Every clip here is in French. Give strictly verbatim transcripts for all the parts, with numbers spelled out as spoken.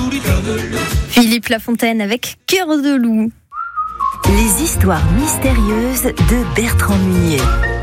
Philippe Lafontaine avec Cœur de loup. Les histoires mystérieuses de Bertrand Munier.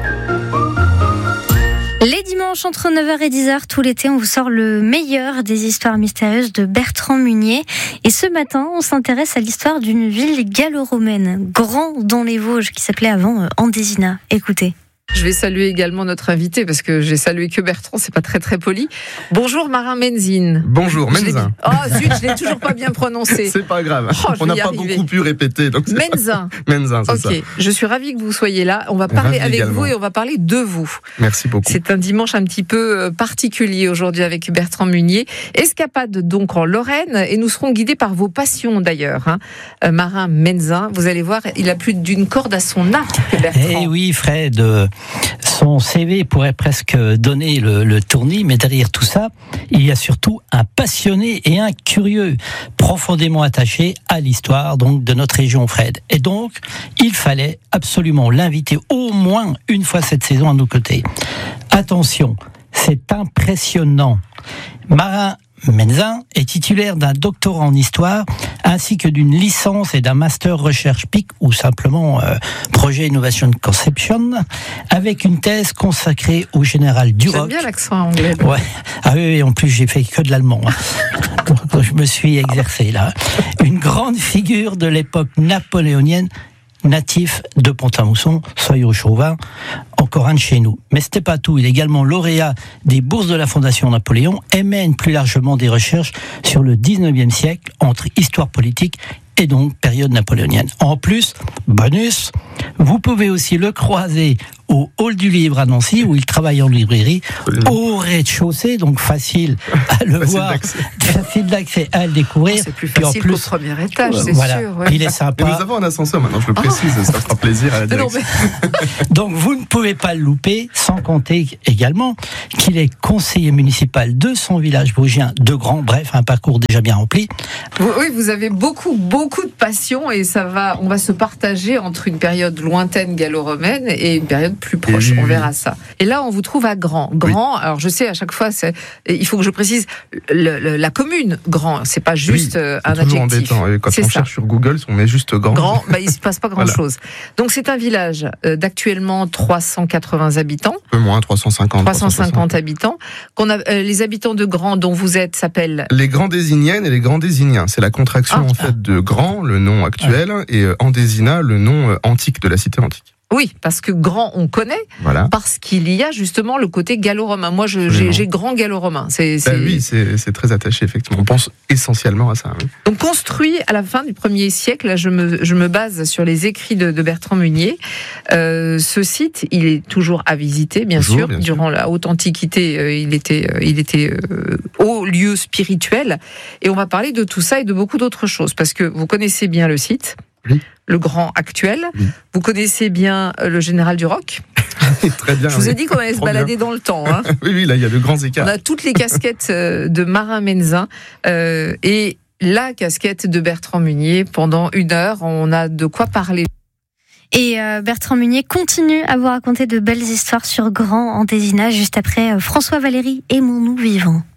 Les dimanches entre neuf heures et dix heures, tout l'été, on vous sort le meilleur des histoires mystérieuses de Bertrand Munier. Et ce matin, on s'intéresse à l'histoire d'une ville gallo-romaine, Grand dans les Vosges, qui s'appelait avant Andésina. Écoutez. Je vais saluer également notre invité parce que j'ai salué que Bertrand, c'est pas très très poli. Bonjour Marin Menzin. Bonjour Menzin. Oh zut, je l'ai toujours pas bien prononcé. C'est pas grave. Oh, on n'a pas arriver. beaucoup pu répéter. Donc Menzin. Menzin, c'est Ok, ça. je suis ravie que vous soyez là. On va parler Ravi avec également. vous et on va parler de vous. Merci beaucoup. C'est un dimanche un petit peu particulier aujourd'hui avec Bertrand Munier. Escapade donc en Lorraine et nous serons guidés par vos passions d'ailleurs. Hein. Euh, Marin Menzin, vous allez voir, il a plus d'une corde à son arc, Bertrand. Eh oui, Fred, euh, son C V pourrait presque donner le, le tournis, mais derrière tout ça, il y a surtout un passionné et un curieux, profondément attaché à l'histoire donc de notre région, Fred. Et donc, il fallait absolument l'inviter au moins une fois cette saison à nos côtés. Attention, c'est impressionnant. Marin Menzin est titulaire d'un doctorat en histoire ainsi que d'une licence et d'un master recherche P I C ou simplement euh, projet Innovation Conception avec une thèse consacrée au général Duroc. J'aime bien l'accent anglais. Ouais. Ah oui, oui, en plus j'ai fait que de l'allemand. Hein. Donc, je me suis exercé là. Une grande figure de l'époque napoléonienne, natif de Pont-à-Mousson, soyons chauvin, encore un de chez nous. Mais c'était pas tout, il est également lauréat des bourses de la Fondation Napoléon et mène plus largement des recherches sur le dix-neuvième siècle entre histoire politique et donc période napoléonienne. En plus, bonus, vous pouvez aussi le croiser au Hall du Livre à Nancy, où il travaille en librairie, au rez-de-chaussée, donc facile à le Facile voir, d'accès. facile d'accès à le découvrir. Oh, c'est plus Puis en facile plus, qu'au premier étage, c'est voilà, sûr. Ouais. il est Et sympa. nous avons un ascenseur maintenant, je le précise, ça fera plaisir à la Non, direction. mais... Donc vous ne pouvez pas le louper, sans compter également qu'il est conseiller municipal de son village vosgien de Grand, bref, un parcours déjà bien rempli. Vous, oui, vous avez beaucoup, beaucoup de passion et ça va, on va se partager entre une période lointaine gallo-romaine et une période plus proche. Et On oui. verra ça. Et là, on vous trouve à Grand. Grand, oui. Alors je sais, à chaque fois, c'est, il faut que je précise, le, le, la commune Grand, c'est pas juste Oui, un c'est toujours adjectif. embêtant. Et quand C'est on ça. cherche sur Google, on met juste Grand. Grand, bah, il se passe pas grand-chose. Voilà. Donc c'est un village euh, d'actuellement trois cent quatre-vingts habitants. Un peu moins, trois cent cinquante. trois cent cinquante habitants. Qu'on a, euh, les habitants de Grand dont vous êtes s'appellent... Les Grands Désigniennes et les Grands Désigniens. C'est la contraction Ah. en fait de Grand, le nom actuel, et euh, Andésina, le nom euh, antique de la cité antique. Oui, parce que Grand, on connaît, Voilà. parce qu'il y a justement le côté gallo-romain. Moi, je, j'ai, j'ai Grand gallo-romain. C'est, c'est... Bah oui, c'est, c'est très attaché, effectivement. On pense essentiellement à ça. Oui. Donc, construit à la fin du premier siècle, là, je me, je me base sur les écrits de, de Bertrand Munier. Euh, ce site, il est toujours à visiter, bien Toujours, sûr. bien Durant la haute antiquité, euh, il était, euh, il était euh, haut lieu spirituel. Et on va parler de tout ça et de beaucoup d'autres choses, parce que vous connaissez bien le site. Oui. Le Grand actuel. Oui. Vous connaissez bien le général Duroc. Très bien. Je vous ai oui. dit qu'on allait se Trop balader bien. dans le temps. Hein. Oui, oui, là, il y a de grands On écarts. a toutes les casquettes de Marin Menzin euh, et la casquette de Bertrand Munier. Pendant une heure, on a de quoi parler. Et euh, Bertrand Munier continue à vous raconter de belles histoires sur Grand Andésina juste après euh, François Valéry, Aimons-nous vivants.